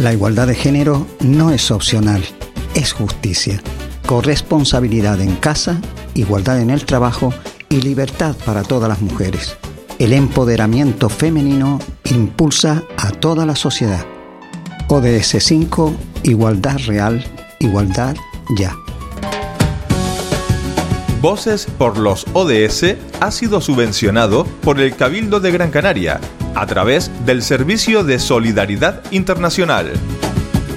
La igualdad de género no es opcional, es justicia, corresponsabilidad en casa, igualdad en el trabajo y libertad para todas las mujeres. El empoderamiento femenino impulsa a toda la sociedad. ODS 5, igualdad real, igualdad ya. Voces por los ODS ha sido subvencionado por el Cabildo de Gran Canaria a través del Servicio de Solidaridad Internacional.